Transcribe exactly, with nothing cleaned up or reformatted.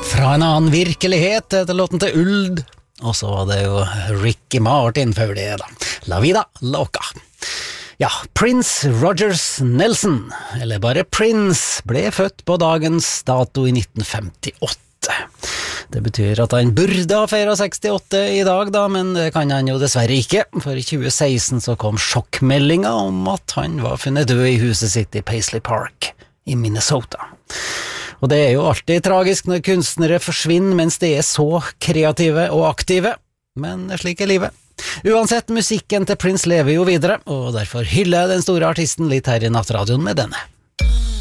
Fra en annen virkelighet etter låten til Uld. Og så var det jo Ricky Martin før det da. La vida loca. Ja, Prince Rogers Nelson, eller bare Prince, ble født på dagens dato i nitten femtiåtte. Det betyr at han burde ha feiret sekstiåtte i dag da, men det kan han jo dessverre ikke, for i tjue seksten så kom sjokkmeldinga om at han var funnet død i huset sitt i Paisley Park i Minnesota. Og det er jo alltid tragisk når kunstnere forsvinner mens de er så kreative og aktive, men slik er livet. Uansett, musikken til Prince lever jo videre, og derfor hyller jeg den store artisten litt her i Nattradioen med denne.